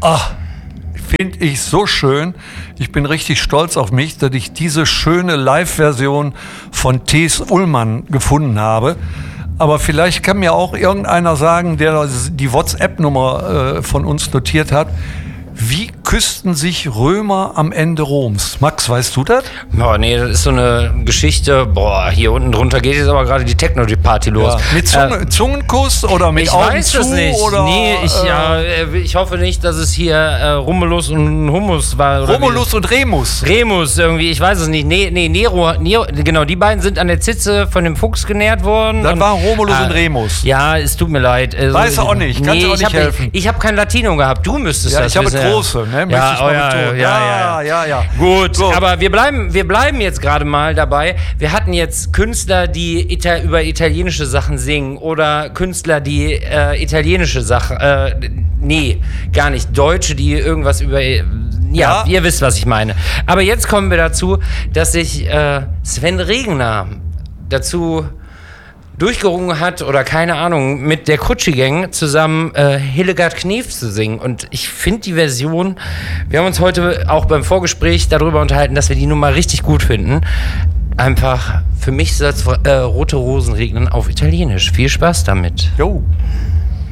Finde ich so schön. Ich bin richtig stolz auf mich, dass ich diese schöne Live-Version von T.S. Ullmann gefunden habe. Aber vielleicht kann mir auch irgendeiner sagen, der die WhatsApp-Nummer von uns notiert hat, wie küssten sich Römer am Ende Roms? Max, weißt du das? Boah, nee, das ist so eine Geschichte. Boah, hier unten drunter geht jetzt aber gerade die Techno-Party los. Ja. Mit Zungenkuss oder mit Augen zu? Ich weiß es nicht. Oder, nee, ich hoffe nicht, dass es hier Romulus und Hummus war. Oder Romulus und Remus. Remus irgendwie, ich weiß es nicht. Nee, Nero, genau, die beiden sind an der Zitze von dem Fuchs genährt worden. Das waren Romulus und Remus. Ja, es tut mir leid. Weiß auch nicht, kann dir auch nicht helfen. Ich habe kein Latino gehabt, du müsstest das wissen. Große, ne? Möchte ich mal betonen. Ja. Gut, so. Aber wir bleiben jetzt gerade mal dabei. Wir hatten jetzt Künstler, die über italienische Sachen singen oder Künstler, die italienische Sachen, nee, gar nicht, Deutsche, die irgendwas über, ja, ihr wisst, was ich meine. Aber jetzt kommen wir dazu, dass sich Sven Regner dazu durchgerungen hat oder keine Ahnung, mit der Kutschi-Gang zusammen Hildegard Knef zu singen. Und ich finde die Version, wir haben uns heute auch beim Vorgespräch darüber unterhalten, dass wir die Nummer richtig gut finden. Einfach, für mich soll es rote Rosen regnen auf Italienisch. Viel Spaß damit. Jo.